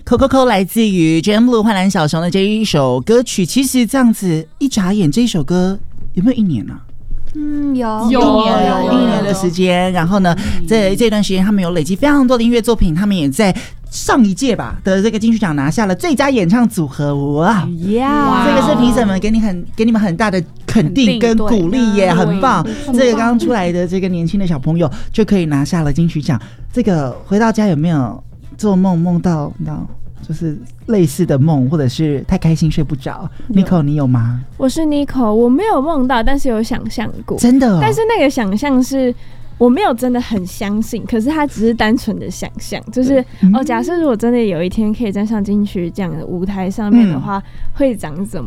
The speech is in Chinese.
Coco 来自于 JMBLUE 幻蓝小熊的这一首歌曲，其实这样子一眨眼，这一首歌有没有1年啊？ 有 1年的时间。然后呢，这段时间他们有累积非常多的音乐作品，他们也在上一届吧的这个金曲奖拿下了最佳演唱组合。哇，这个是评审们给你们很大的肯定跟鼓励耶，很棒。这个刚刚出来的这个年轻的小朋友就可以拿下了金曲奖。这个回到家有没有做梦到就是类似的梦，或者是太开心睡不着？Nico 你有吗？ 我是 Nico， 我没有梦到，但是有想象过。 真的但是那个想象是我没有真的很相信，可是它只是单纯的想象，就是假设如果真的有一天可以站上金曲奖的舞台上面的话，会长怎么